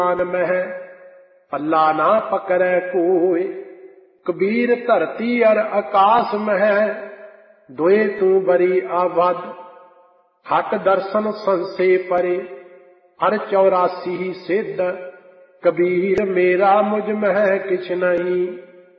मह पल्ला ना पकड़े कोय। कबीर धरती अर आकाश मह दोए तू बरी आबद। हट दर्शन संसे परे हर 84 सिद्ध। कबीर मेरा मुझ मह किछ नहीं।